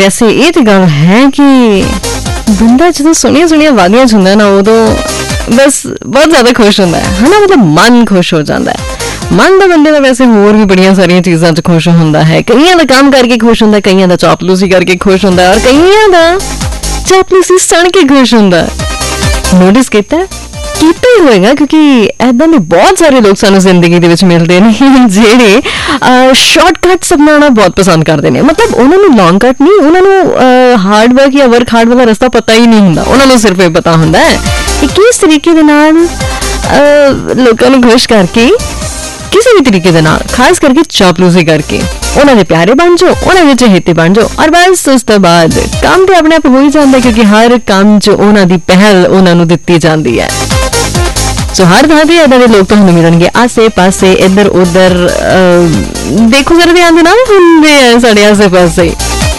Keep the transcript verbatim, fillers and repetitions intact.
वैसे ये तो गल है कि बंदा जो सुनिया सुनिया वादियां च हुंदा ना उदों बस बहुत ज्यादा खुश होंदा है है ना, मतलब मन खुश हो जाता है। मन दा बंदे दा वैसे होर भी बड़ियां सारियां चीज़ां च खुश होंदा है। कईयां दा काम करके खुश होंदा, कईयां दा चापलूसी करके खुश होंदा और कईयां दा चापलूसी सुन के खुश होंदा। नोटिस कीता कीता ही होएगा क्योंकि ऐदां दे बहुत सारे लोग सानू जिंदगी दे विच मिलदे ने जेह्ड़े शॉर्टकट्स अपनाना बहुत पसंद करदे ने। मतलब उन्हां नू लॉन्ग कट नहीं, उन्हां नू हार्ड वर्क या वर्क हार्ड वाला रस्ता पता ही नहीं हुंदा। उन्हां नू सिर्फ ये पता हुंदा है कि किस तरीके दे नाल लोकां नू खुश करके, किसी भी तरीके दे नाल, खास करके चापलूसी करके उन्हां दे प्यारे बन जाओ, उन्हां दे चहेते बन जाओ और बस उस तो बाद काम ते अपने आप हो ही जांदा क्योंकि हर काम च उन्हां दी पहल उन्हां नू दित्ती जांदी है। सो हर थां ते इदां दे लोग तुहानू मिलणगे, आसे पासे इधर उधर देखो जरा ध्यान दे नाल हुंदे आ साढ़े आसे पासे।